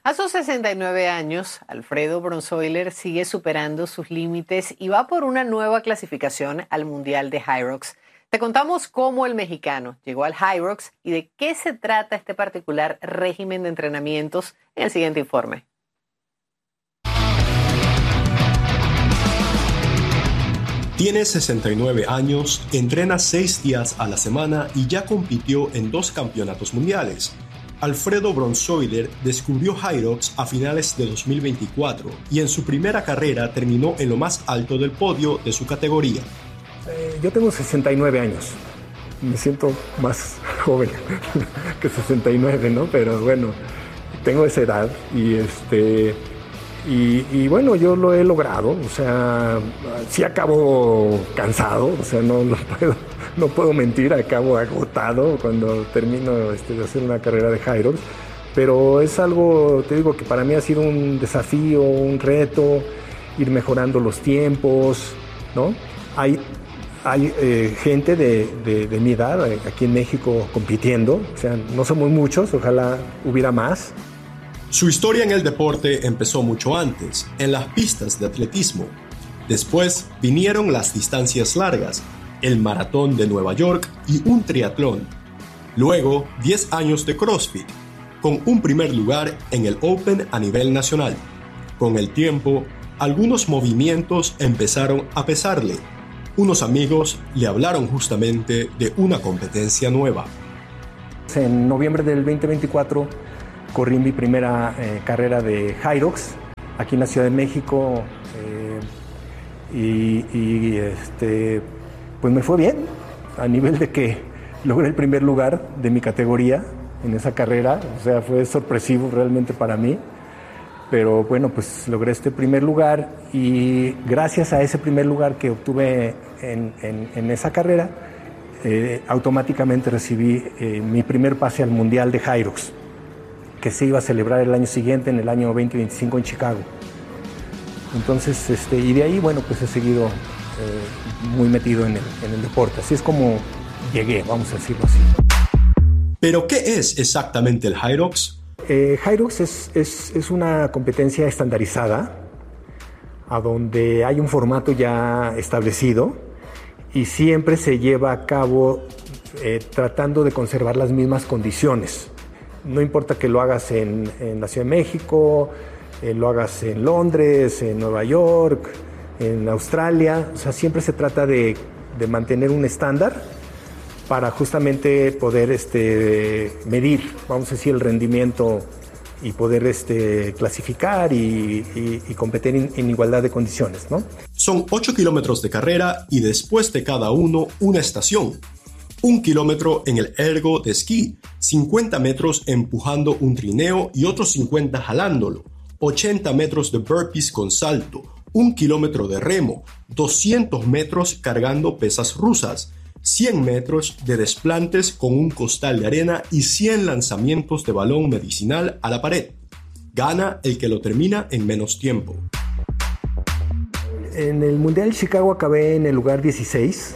A sus 69 años, Alfredo Bronzoiler sigue superando sus límites y va por una nueva clasificación al Mundial de Hyrox. Te contamos cómo el mexicano llegó al Hyrox y de qué se trata este particular régimen de entrenamientos en el siguiente informe. Tiene 69 años, entrena 6 días a la semana y ya compitió en 2 campeonatos mundiales. Alfredo Bronzoiler descubrió Hyrox a finales de 2024 y en su primera carrera terminó en lo más alto del podio de su categoría. Yo tengo 69 años, me siento más joven que 69, ¿no? Pero bueno, tengo esa edad y bueno, yo lo he logrado, o sea, sí acabo cansado, o sea, no puedo mentir, acabo agotado cuando termino de hacer una carrera de Hyrox, pero es algo, te digo, que para mí ha sido un desafío, un reto, ir mejorando los tiempos, ¿no? Hay gente de mi edad aquí en México compitiendo, o sea, no somos muchos, ojalá hubiera más. Su historia en el deporte empezó mucho antes, en las pistas de atletismo. Después vinieron las distancias largas, el maratón de Nueva York y un triatlón. Luego, 10 años de CrossFit, con un primer lugar en el Open a nivel nacional. Con el tiempo, algunos movimientos empezaron a pesarle. Unos amigos le hablaron justamente de una competencia nueva. En noviembre del 2024 corrí mi primera carrera de Hyrox aquí en la Ciudad de México pues me fue bien, a nivel de que logré el primer lugar de mi categoría en esa carrera, o sea, fue sorpresivo realmente para mí, pero bueno, pues logré este primer lugar y gracias a ese primer lugar que obtuve en esa carrera, automáticamente recibí mi primer pase al Mundial de Hyrox, que se iba a celebrar el año siguiente, en el año 2025 en Chicago. Entonces, y de ahí, bueno, pues he seguido muy metido en el deporte. Así es como llegué, vamos a decirlo así. ¿Pero qué es exactamente el Hyrox? Hyrox es una competencia estandarizada, a donde hay un formato ya establecido y siempre se lleva a cabo tratando de conservar las mismas condiciones. No importa que lo hagas en la Ciudad de México, lo hagas en Londres, en Nueva York, en Australia, o sea, siempre se trata de mantener un estándar para justamente poder medir, vamos a decir, el rendimiento y poder clasificar y competir en igualdad de condiciones, ¿no? Son 8 kilómetros de carrera y después de cada uno una estación. 1 kilómetro en el ergo de esquí, 50 metros empujando un trineo y otros 50 jalándolo, 80 metros de burpees con salto, 1 kilómetro de remo, 200 metros cargando pesas rusas, 100 metros de desplantes con un costal de arena y 100 lanzamientos de balón medicinal a la pared. Gana el que lo termina en menos tiempo. En el Mundial de Chicago acabé en el lugar 16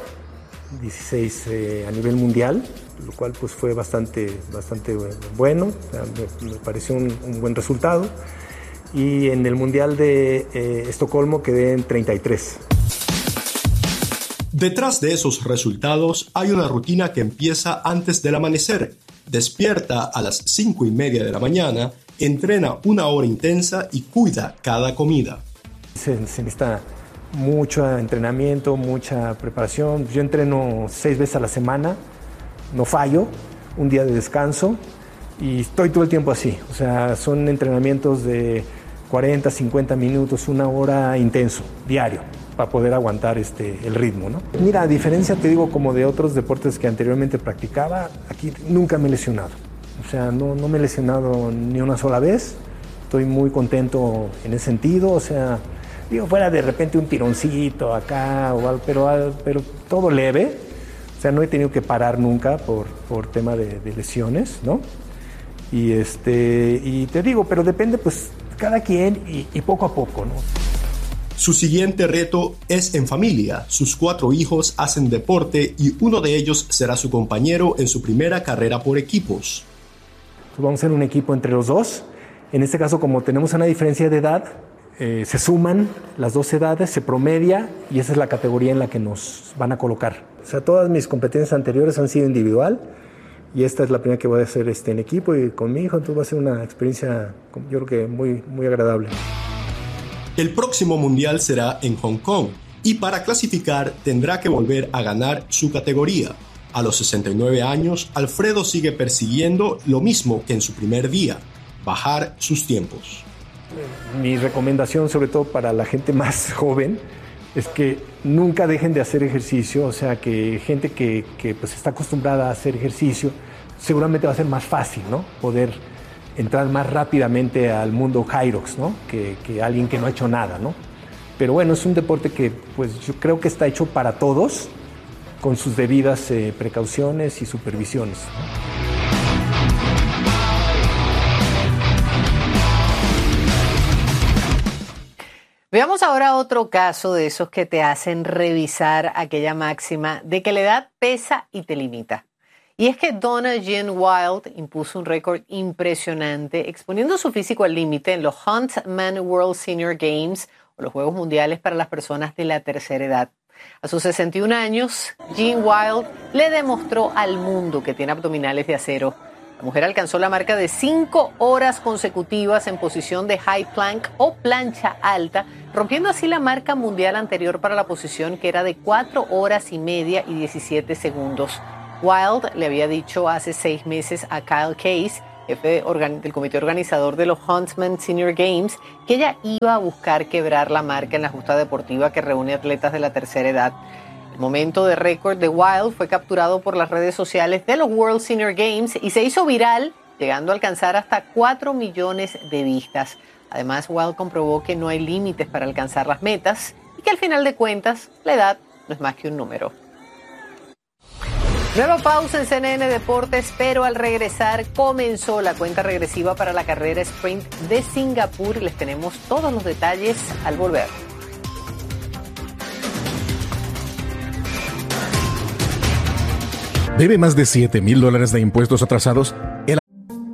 a nivel mundial, lo cual pues fue bastante bueno, o sea, me pareció un buen resultado. Y en el Mundial de Estocolmo quedé en 33. Detrás de esos resultados hay una rutina que empieza antes del amanecer. Despierta a las 5:30 de la mañana, entrena 1 hora intensa y cuida cada comida. Se necesita mucho entrenamiento, mucha preparación. Yo entreno 6 veces a la semana, no fallo, un día de descanso y estoy todo el tiempo así. O sea, son entrenamientos de 40, 50 minutos, 1 hora intenso, diario, para poder aguantar el ritmo, ¿no? Mira, a diferencia, te digo, como de otros deportes que anteriormente practicaba, aquí nunca me he lesionado. O sea, no me he lesionado ni una sola vez. Estoy muy contento en ese sentido, o sea, digo, fuera de repente un tironcito acá o algo, pero todo leve. O sea, no he tenido que parar nunca por tema de lesiones, ¿no? Y te digo, pero depende pues cada quien y poco a poco, ¿no? Su siguiente reto es en familia. Sus 4 hijos hacen deporte y uno de ellos será su compañero en su primera carrera por equipos. Pues vamos a hacer un equipo entre los dos En este caso, como tenemos una diferencia de edad, se suman las 2 edades, se promedia y esa es la categoría en la que nos van a colocar. O sea, todas mis competencias anteriores han sido individual y esta es la primera que voy a hacer en equipo y con mi hijo, entonces va a ser una experiencia, yo creo que muy, muy agradable. El próximo mundial será en Hong Kong y para clasificar tendrá que volver a ganar su categoría. A los 69 años, Alfredo sigue persiguiendo lo mismo que en su primer día, bajar sus tiempos. Mi recomendación, sobre todo para la gente más joven, es que nunca dejen de hacer ejercicio, o sea, que gente que pues está acostumbrada a hacer ejercicio, seguramente va a ser más fácil, ¿no? Poder entrar más rápidamente al mundo Hyrox, ¿no? Que alguien que no ha hecho nada, ¿no? Pero bueno, es un deporte que pues yo creo que está hecho para todos, con sus debidas precauciones y supervisiones, ¿no? Veamos ahora otro caso de esos que te hacen revisar aquella máxima de que la edad pesa y te limita. Y es que Donna Jean Wild impuso un récord impresionante exponiendo su físico al límite en los Huntsman World Senior Games o los Juegos Mundiales para las personas de la tercera edad. A sus 61 años, Jean Wild le demostró al mundo que tiene abdominales de acero. La mujer alcanzó la marca de 5 horas consecutivas en posición de high plank o plancha alta, rompiendo así la marca mundial anterior para la posición, que era de 4 horas y media y 17 segundos. Wild le había dicho hace 6 meses a Kyle Case, jefe del comité organizador de los Huntsman Senior Games, que ella iba a buscar quebrar la marca en la justa deportiva que reúne atletas de la tercera edad. El momento de récord de Wild fue capturado por las redes sociales de los World Senior Games y se hizo viral, llegando a alcanzar hasta 4 millones de vistas. Además, Wild comprobó que no hay límites para alcanzar las metas y que al final de cuentas, la edad no es más que un número. Nueva pausa en CNN Deportes, pero al regresar comenzó la cuenta regresiva para la carrera sprint de Singapur. Les tenemos todos los detalles al volver. ¿Debe más de $7,000 de impuestos atrasados? El